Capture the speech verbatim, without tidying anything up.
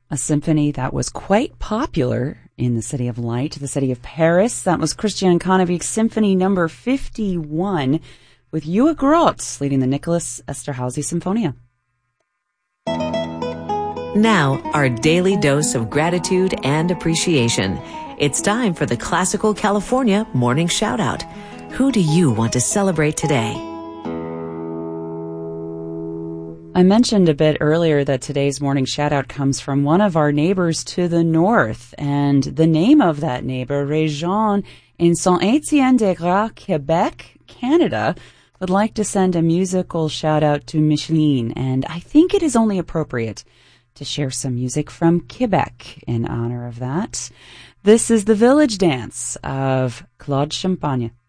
a symphony that was quite popular in the City of Light, the city of Paris. That was Christian Konovik's Symphony Number fifty-one, with Uwe Groth leading the Nicholas Esterhazy Sinfonia. Now, our daily dose of gratitude and appreciation. It's time for the Classical California Morning Shoutout. Who do you want to celebrate today? I mentioned a bit earlier that today's morning shoutout comes from one of our neighbors to the north, and the name of that neighbor, Réjean, in Saint-Étienne-des-Gras, Quebec, Canada, would like to send a musical shout-out to Micheline, and I think it is only appropriate to share some music from Quebec in honor of that. This is the Village Dance of Claude Champagne.